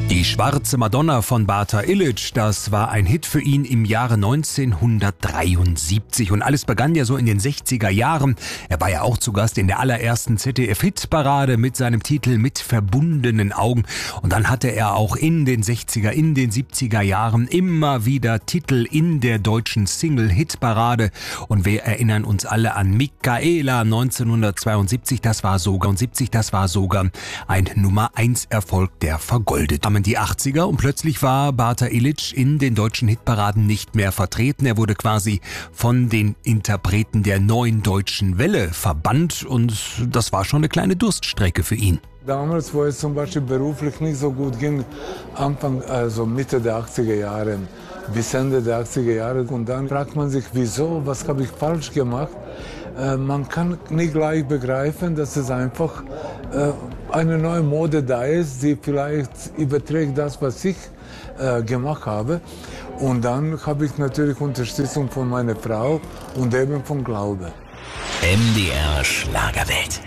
Die schwarze Madonna von Bata Illich, das war ein Hit für ihn im Jahre 1973. Und alles begann ja so in den 60er Jahren. Er war ja auch zu Gast in der allerersten ZDF-Hitparade mit seinem Titel Mit verbundenen Augen. Und dann hatte er auch in den 60er, in den 70er Jahren immer wieder Titel in der deutschen Single-Hitparade. Und wir erinnern uns alle an Michaela 1972. Das war sogar ein Nummer-1-Erfolg, der vergoldet. Die 80er und plötzlich war Bata Illich in den deutschen Hitparaden nicht mehr vertreten. Er wurde quasi von den Interpreten der neuen deutschen Welle verbannt und das war schon eine kleine Durststrecke für ihn. Damals, wo es zum Beispiel beruflich nicht so gut ging, Mitte der 80er Jahre bis Ende der 80er Jahre. Und dann fragt man sich, wieso, was habe ich falsch gemacht? Man kann nicht gleich begreifen, dass es einfach eine neue Mode da ist, die vielleicht überträgt das, was ich gemacht habe. Und dann habe ich natürlich Unterstützung von meiner Frau und eben vom Glaube. MDR Schlagerwelt.